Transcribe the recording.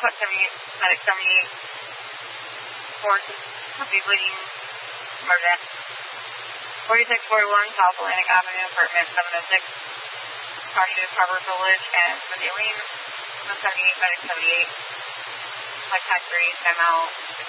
Foot 78, medic 78. Force could be bleeding. Murder. 4641 South Atlantic Avenue, apartment 706. Cautious Harbor Village and Smithy Lane. 78, medic 78. Like time 3, time out.